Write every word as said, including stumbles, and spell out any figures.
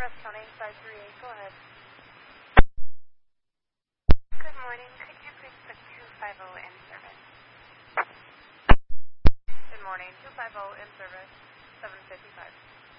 Service, County five three eight, go ahead. Good morning. Could you please put two five zero in service? Good morning. two five zero in service, seven fifty-five.